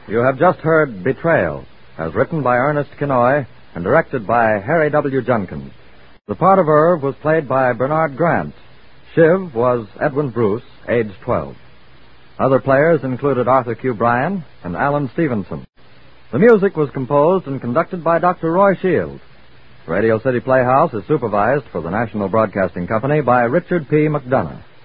You have just heard Betrayal, as written by Ernest Kinoy and directed by Harry W. Junkins. The part of Irv was played by Bernard Grant. Shiv was Edwin Bruce, age 12. Other players included Arthur Q. Bryan and Alan Stevenson. The music was composed and conducted by Dr. Roy Shields. Radio City Playhouse is supervised for the National Broadcasting Company by Richard P. McDonough.